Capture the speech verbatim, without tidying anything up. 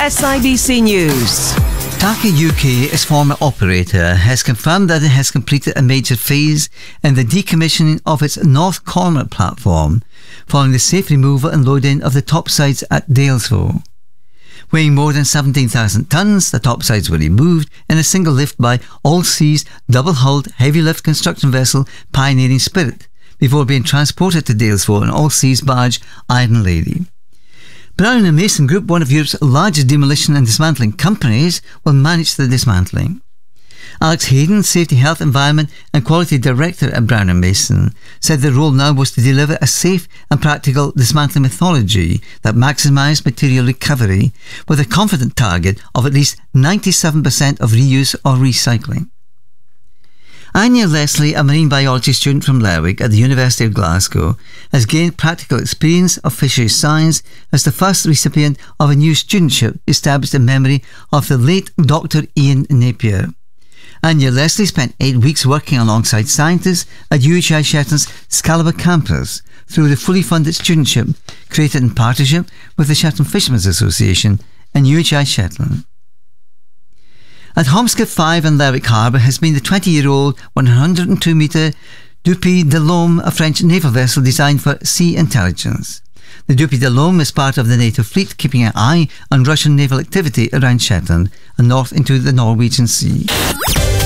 S I B C News. TAQA U K, its former operator, has confirmed that it has completed a major phase in the decommissioning of its North Cormac platform, following the safe removal and loading of the topsides at Dalesville. Weighing more than seventeen thousand tonnes, the topsides were removed in a single lift by All-Seas double-hulled heavy-lift construction vessel Pioneering Spirit, before being transported to Dalesville on All-Seas barge Iron Lady. Brown and Mason Group, one of Europe's largest demolition and dismantling companies, will manage the dismantling. Alex Hayden, Safety, Health, Environment and Quality Director at Brown and Mason, said the role now was to deliver a safe and practical dismantling methodology that maximised material recovery, with a confident target of at least ninety-seven percent of reuse or recycling. Anya Leslie, a marine biology student from Lerwick at the University of Glasgow, has gained practical experience of fisheries science as the first recipient of a new studentship established in memory of the late Doctor Ian Napier. Anya Leslie spent eight weeks working alongside scientists at U H I Shetland's Scalaba campus through the fully funded studentship created in partnership with the Shetland Fishermen's Association and U H I Shetland. At Homskip five in Lerwick Harbour has been the twenty-year-old one hundred two metre Dupuy de l'Homme, a French naval vessel designed for sea intelligence. The Dupuy de l'Homme is part of the NATO fleet, keeping an eye on Russian naval activity around Shetland and north into the Norwegian Sea.